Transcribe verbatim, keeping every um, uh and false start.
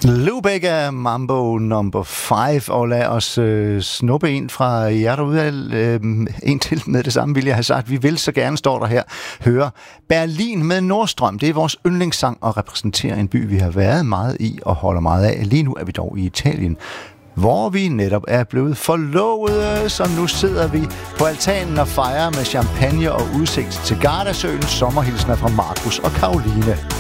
Lubega Mambo number five, og lad os øh, snuppe en fra jer derude. Øh, en til med det samme, vil jeg have sagt. Vi vil så gerne, står der her, høre Berlin med Nordstrøm. Det er vores yndlingssang og repræsenterer en by, vi har været meget i og holder meget af. Lige nu er vi dog i Italien, hvor vi netop er blevet forlovede, så nu sidder vi på altanen og fejrer med champagne og udsigt til Gardasøen. Sommerhilsner fra Markus og Karoline.